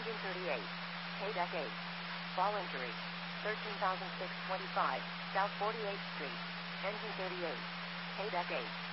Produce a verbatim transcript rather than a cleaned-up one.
Engine thirty-eight. K-Deck eight. Fall injury. thirteen thousand six hundred twenty-five, South forty-eighth Street. Engine thirty-eight. K-Deck eight.